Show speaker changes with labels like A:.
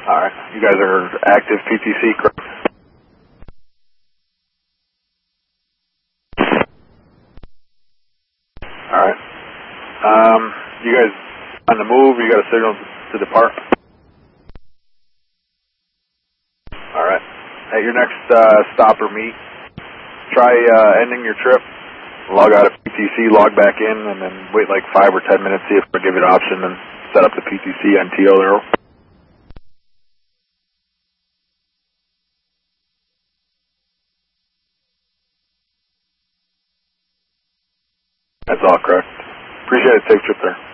A: Alright. You guys are active PTC, correct? Alright. You guys on the move? You got a signal to depart? Alright. At your next stop or meet, try ending your trip, log out of PTC, log back in, and then wait like 5 or 10 minutes, see if they'll give you an option, and set up the PTC NTO there. That's all correct. Appreciate it. Safe trip there.